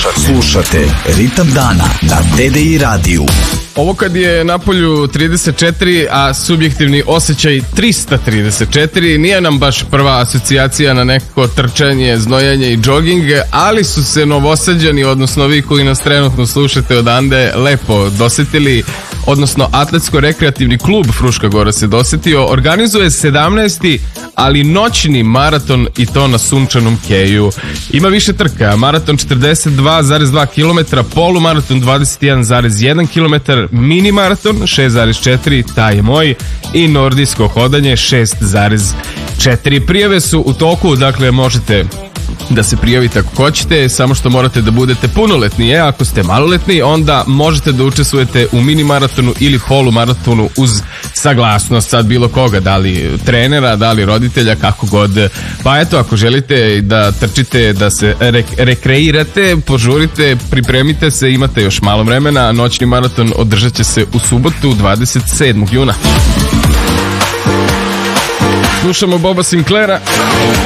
Slušate Ritam dana na TDI radiju. Ovo kad je napolju 34, a subjektivni osjećaj 334, nije nam baš prva asocijacija na neko trčanje, znojanje i džoging, ali su se Novosađani, odnosno vi koji nas trenutno slušate odande, lepo dosetili, odnosno Atletsko-rekreativni klub Fruška Gora se dosetio, organizuje 17. ali noćni maraton i to na sunčanom keju. Ima više trka, maraton 42,2 km, polumaraton 21,1 km, mini maraton 6,4, taj je moj, i nordijsko hodanje 6,4. Prijave su u toku, dakle možete da se prijavite ako hoćete, samo što morate da budete punoletni. Ako ste maloletni, onda možete da učestvujete u mini maratonu ili polu maratonu uz saglasnost sad bilo koga, da li trenera, da li roditelja, kako god. Pa eto, ako želite da trčite, da se rekreirate, požurite, pripremite se, imate još malo vremena. Noćni maraton održat će se u subotu 27. juna. Slušamo Boba Sinclaira.